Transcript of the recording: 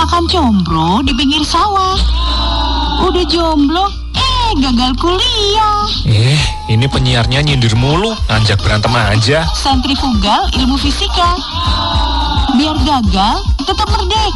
makan combro di pinggir sawah. Udah jomblo, gagal kuliah. Ini penyiarnya nyindir mulu, ngajak berantem aja. Sentrifugal ilmu fisika. Biar gagal, tetap merdeka.